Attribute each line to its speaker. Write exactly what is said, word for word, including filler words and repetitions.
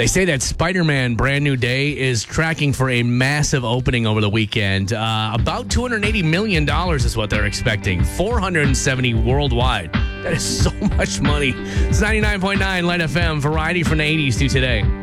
Speaker 1: They say that Spider-Man Brand New Day is tracking for a massive opening over the weekend. Uh, about two hundred eighty million dollars is what they're expecting. four hundred seventy worldwide. That is so much money. It's ninety-nine point nine Light F M, variety from the eighties to today.